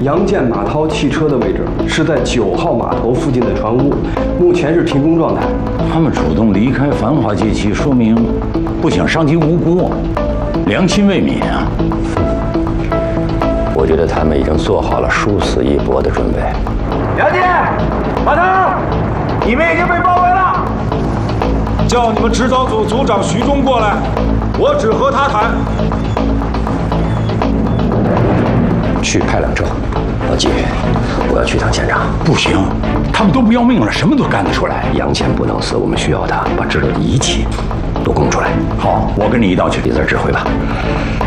杨建、马涛汽车的位置是在9号码头附近的船坞，目前是停工状态。 他们主动离开繁华街区，说明不想伤及无辜，良心未泯啊！ 我觉得他们已经做好了殊死一搏的准备。 杨建、马涛，你们已经被包围了。 叫你们指导组组长徐忠过来，我只和他谈。 去派辆车。老季，我要去趟现场。 不行，他们都不要命了，什么都干得出来。 杨倩不能死，我们需要他把知道的一切都供出来。 好，我跟你一道去。 你在这指挥吧。